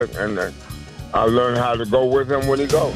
and I learned how to go with him when he goes.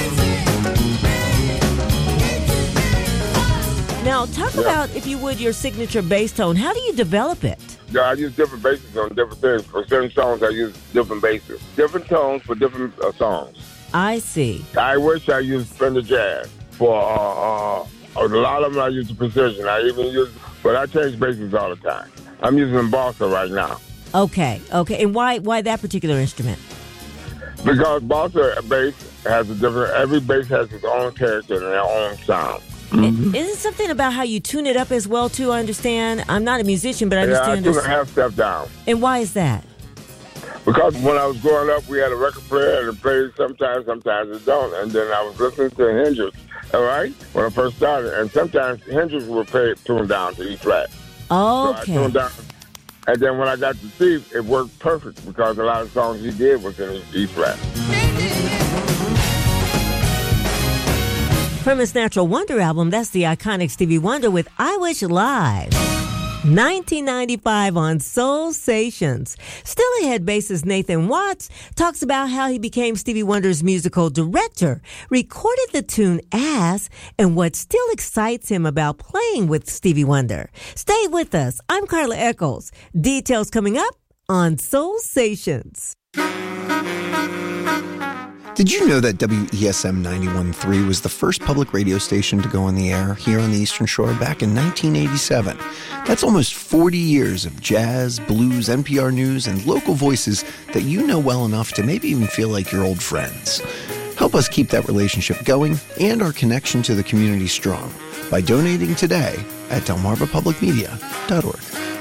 Now, talk about, if you would, your signature bass tone. How do you develop it? Yeah, I use different basses on different things. For certain songs, I use different basses. Different tones for different songs. I see. I wish I used Fender Jazz. For a lot of them, I use the Precision. But I change basses all the time. I'm using Bossa right now. Okay. And why that particular instrument? Because Bossa bass has every bass has its own character and their own sound. Mm-hmm. Is it something about how you tune it up as well, too? I understand. I'm not a musician, but I understand. Yeah, I tune a half step down. And why is that? Because when I was growing up, we had a record player, and it plays sometimes it don't. And then I was listening to Hendrix, all right, when I first started. And sometimes Hendrix would play tuned down to E flat. Okay. So I tuned down. And then when I got to Steve, it worked perfect because a lot of songs he did was in E flat. From his Natural Wonder album, that's the iconic Stevie Wonder with I Wish Live. 1995 on Soul Stations. Still Ahead bassist Nathan Watts talks about how he became Stevie Wonder's musical director, recorded the tune Ass, and what still excites him about playing with Stevie Wonder. Stay with us. I'm Carla Echols. Details coming up on Soul Stations. Did you know that WESM 91.3 was the first public radio station to go on the air here on the Eastern Shore back in 1987? That's almost 40 years of jazz, blues, NPR news, and local voices that you know well enough to maybe even feel like you're old friends. Help us keep that relationship going and our connection to the community strong by donating today at delmarvapublicmedia.org.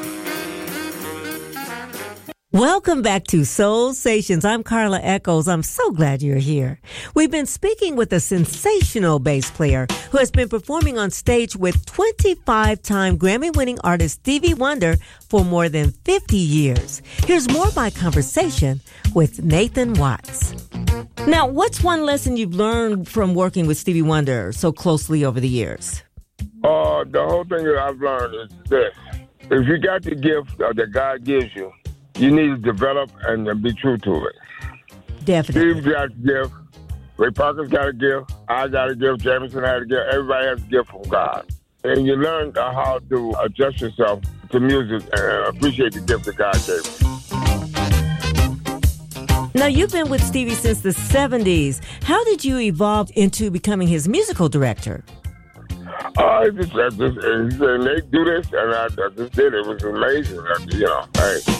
Welcome back to Soul Stations. I'm Carla Echols. I'm so glad you're here. We've been speaking with a sensational bass player who has been performing on stage with 25-time Grammy-winning artist Stevie Wonder for more than 50 years. Here's more of my conversation with Nathan Watts. Now, what's one lesson you've learned from working with Stevie Wonder so closely over the years? The whole thing that I've learned is this. If you got the gift that God gives you, you need to develop and be true to it. Definitely. Steve's got a gift. Ray Parker's got a gift. I got a gift. Jameson had a gift. Everybody has a gift from God. And you learn how to adjust yourself to music and appreciate the gift that God gave you. Now, you've been with Stevie since the 70s. How did you evolve into becoming his musical director? He said, Nate, do this, and I just did it. It was amazing. Hey.